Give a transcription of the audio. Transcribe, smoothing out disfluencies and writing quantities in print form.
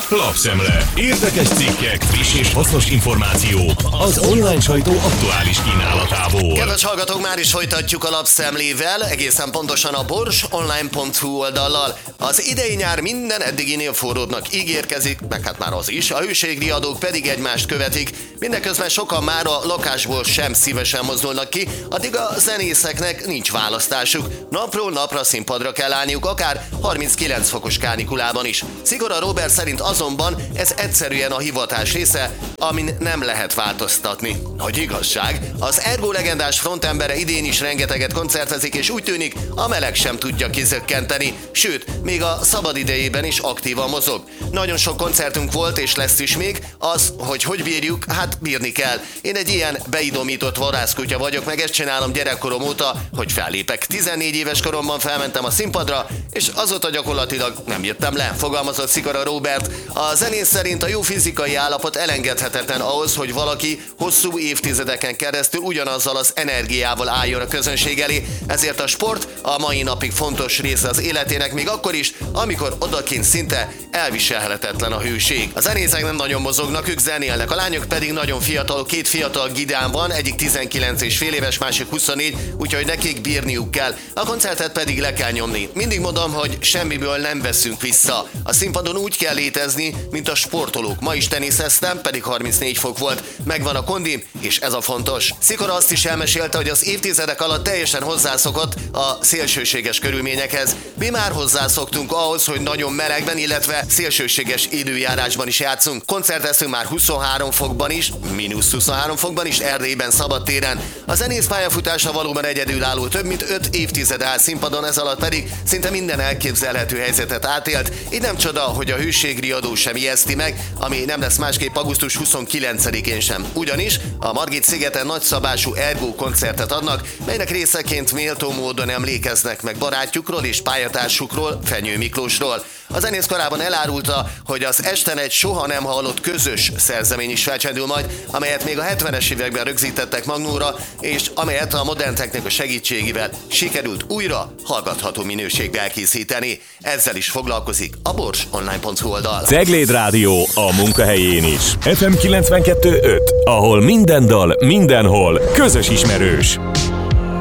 Lapszemle. Érdekes cikkek, friss és hasznos információk az online sajtó aktuális kínálatából. Kedves hallgatók, már is folytatjuk a Lapszemlével, egészen pontosan a borsonline.hu oldallal. Az idei nyár minden eddiginél forróbbnak ígérkezik, meg hát már az is, a hőségriadók pedig egymást követik. Mindeközben sokan már a lakásból sem szívesen mozdulnak ki, addig a zenészeknek nincs választásuk. Napról napra színpadra kell állniuk, akár 39 fokos kánikulában is. Szigora Róbert szerint azonban ez egyszerűen a hivatás része, amin nem lehet változtatni. Nagy igazság, az Ergo legendás frontembere idén is rengeteget koncertezik, és úgy tűnik, a meleg sem tudja kizökkenteni, sőt, még a szabadidejében is aktívan mozog. Nagyon sok koncertünk volt és lesz is még, az, hogy bírjuk, hát bírni kell. Én egy ilyen beidomított vadászkutya vagyok, meg ezt csinálom gyerekkorom óta, hogy fellépek. 14 éves koromban felmentem a színpadra, és azóta gyakorlatilag nem jöttem le, fogalmazott Szigora Róbert. A zenész szerint a jó fizikai állapot elengedhetetlen ahhoz, hogy valaki hosszú évtizedeken keresztül ugyanazzal az energiával álljon a közönség elé, ezért a sport a mai napig fontos része az életének, még akkor is, amikor odakint szinte elviselhetetlen a hőség. A zenészek nem nagyon mozognak, ők zenélnek, a lányok pedig nagyon fiatal, két fiatal gidán van, egyik 19 és fél éves, másik 24, úgyhogy nekik bírniuk kell. A koncertet pedig le kell nyomni. Mindig mondom, hogy semmiből nem veszünk vissza. A színpadon úgy kell létezni, mint a sportolók. Ma is teniszeztem, pedig 34 fok volt. Megvan a kondim, és ez a fontos. Szikora azt is elmesélte, hogy az évtizedek alatt teljesen hozzászokott a szélsőséges körülményekhez. Mi már hozzászoktunk ahhoz, hogy nagyon melegben, illetve szélsőséges időjárásban is játszunk. Koncerteztünk már 23 fokban is, mínusz 23 fokban is, Erdélyben, szabadtéren. A zenész pályafutása valóban egyedülálló, több mint 5 évtized áll színpadon, ez alatt pedig szinte minden elképzelhető helyzetet átélt. Így nem csoda, hogy a hőségriadó sem ijeszti meg, ami nem lesz másképp augusztus 29-én sem. Ugyanis a Margit-szigeten nagyszabású Ergo koncertet adnak, melynek részeként méltó módon emlékeznek meg barátjukról és pályatársukról, Fenyő Miklósról. A zenész korábban elárulta, hogy az esten egy soha nem hallott közös szerzemény is felcsendül majd, amelyet még a 70-es években rögzítettek magnóra, és amelyet a modern technika segítségével sikerült újra hallgatható minőségbe elkészíteni. Ezzel is foglalkozik a borsonline.hu oldal. Cegléd Rádió a munkahelyén is. FM 92.5, ahol minden dal, mindenhol közös ismerős.